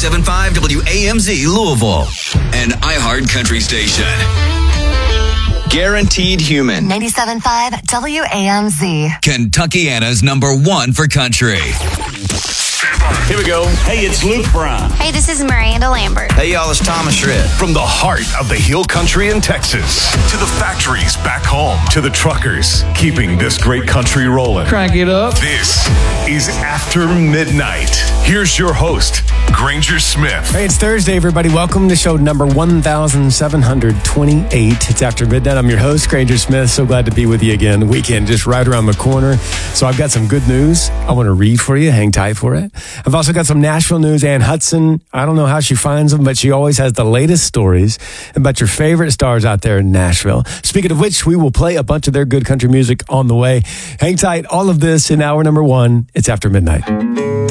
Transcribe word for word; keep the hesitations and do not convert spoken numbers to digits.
ninety-seven point five W A M Z Louisville, an iHeart country station. Guaranteed Human. ninety-seven point five W A M Z. Kentuckiana's number one for country. Here we go. Hey, it's Luke Bryan. Hey, this is Miranda Lambert. Hey, y'all, it's Thomas Shred. From the heart of the Hill Country in Texas to the factories back home to the truckers keeping this great country rolling. Crank it up. This is After Midnight. Here's your host, Granger Smith. Hey, it's Thursday, everybody. Welcome to show number one thousand seven hundred twenty-eight. It's After Midnight. I'm your host, Granger Smith. So glad to be with you again. The weekend just right around the corner. So I've got some good news I want to read for you. Hang tight for it. I've also got some Nashville news. Ann Hudson, I don't know how she finds them, but she always has the latest stories about your favorite stars out there in Nashville. Speaking of which, we will play a bunch of their good country music on the way. Hang tight. All of this in hour number one. It's After Midnight.